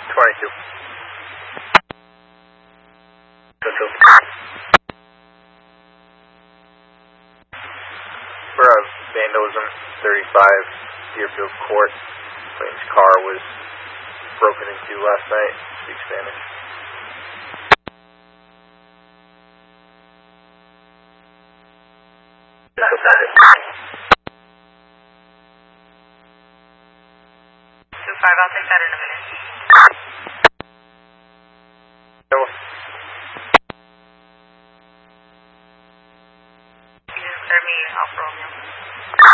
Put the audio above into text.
22. For vandalism, 35 Deerfield Court. Claims car was broken into last night. Speak Spanish. I'll take that in a minute.